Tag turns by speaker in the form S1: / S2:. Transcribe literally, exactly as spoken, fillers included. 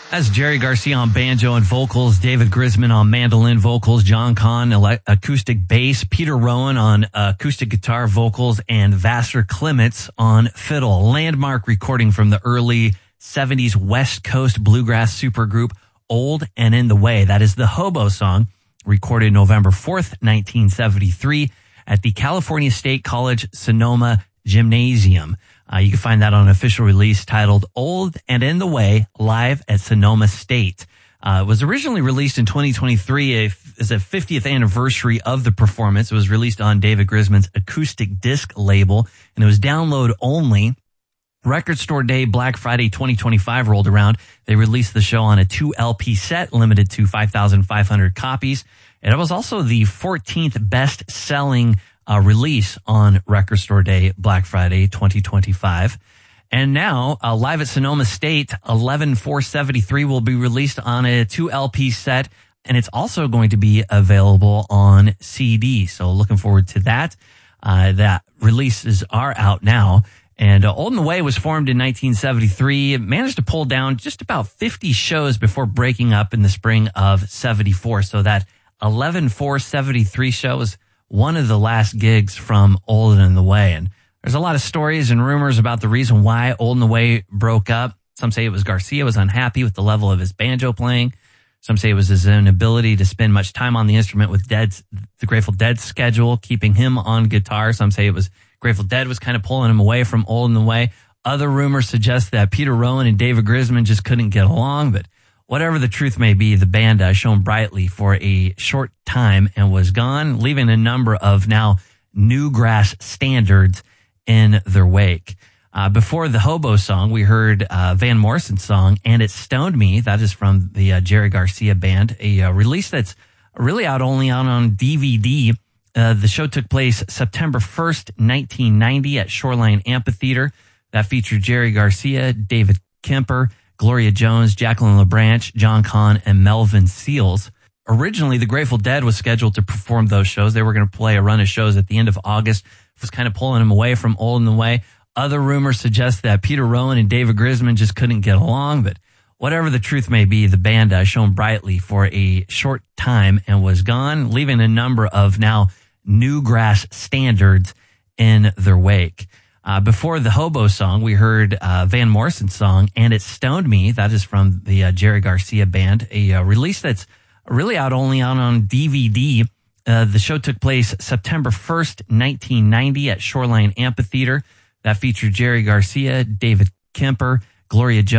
S1: That's Jerry Garcia on banjo and vocals, David Grisman on mandolin vocals, John Kahn ele- acoustic bass, Peter Rowan on acoustic guitar vocals, and Vassar Clements on fiddle. Landmark recording from the early seventies West Coast bluegrass supergroup Old and in the Way. That is the Hobo Song, recorded November fourth, nineteen seventy-three at the California State College Sonoma Gymnasium. Uh, you can find that on an official release titled Old and in the Way, live at Sonoma State. Uh, it was originally released in twenty twenty-three as a fiftieth anniversary of the performance. It was released on David Grisman's acoustic disc label, and it was download only. Record Store Day Black Friday twenty twenty-five rolled around. They released the show on a two L P set limited to five thousand five hundred copies. And it was also the fourteenth best-selling uh, release on Record Store Day Black Friday twenty twenty-five. And now, uh, live at Sonoma State, eleven four seventy-three will be released on a two L P set, and it's also going to be available on C D. So looking forward to that. Uh, that releases are out now. And uh, Old and the Way was formed in nineteen seventy-three. It managed to pull down just about fifty shows before breaking up in the spring of seventy-four. So that eleven four seventy-three show was one of the last gigs from Old and the Way. And there's a lot of stories and rumors about the reason why Old and the Way broke up. Some say it was Garcia was unhappy with the level of his banjo playing. Some say it was his inability to spend much time on the instrument with Dead's, the Grateful Dead schedule, keeping him on guitar. Some say it was Grateful Dead was kind of pulling him away from Old and the Way. Other rumors suggest that Peter Rowan and David Grisman just couldn't get along, but whatever the truth may be, the band uh, shone brightly for a short time and was gone, leaving a number of now newgrass standards in their wake. Uh, before the Hobo Song, we heard uh, Van Morrison's song, And It Stoned Me. That is from the uh, Jerry Garcia Band, a uh, release that's really out only out on D V D. Uh, the show took place September first, nineteen ninety at Shoreline Amphitheater. That featured Jerry Garcia, David Kemper, Gloria Jones, Jacqueline LeBranch, John Kahn, and Melvin Seals. Originally, the Grateful Dead was scheduled to perform those shows. They were going to play a run of shows at the end of August. It was kind of pulling them away from Old and the Way. Other rumors suggest that Peter Rowan and David Grisman just couldn't get along, but whatever the truth may be, the band uh, shone brightly for a short time and was gone, leaving a number of now newgrass standards in their wake. Uh, before the Hobo Song, we heard uh, Van Morrison's song, And It Stoned Me. That is from the uh, Jerry Garcia Band, a uh, release that's really out only out on D V D. Uh, the show took place September first, nineteen ninety at Shoreline Amphitheater. That featured Jerry Garcia, David Kemper, Gloria Jones.